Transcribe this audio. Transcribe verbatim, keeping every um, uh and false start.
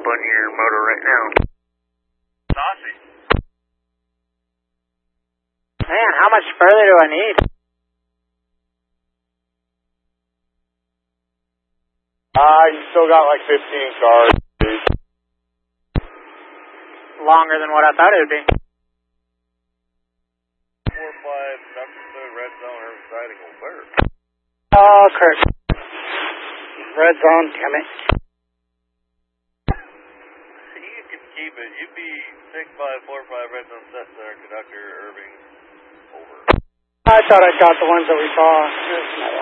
on your motor right now. Saucy. Man, how much further do I need? Uh, you still got like fifteen cars. Longer than what I thought it would be. four five, Doctor Two, red zone, every siding will bear. Oh, Kurt. Red zone, damn it. You can keep it. You be six five four five, red zone set there, conductor Irving, over. I thought I got the ones that we saw.